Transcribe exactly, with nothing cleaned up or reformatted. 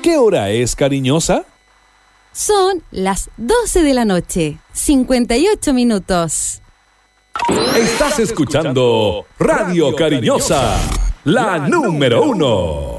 ¿Qué hora es, cariñosa? Son las doce de la noche, cincuenta y ocho minutos. Estás escuchando Radio Cariñosa, la número uno.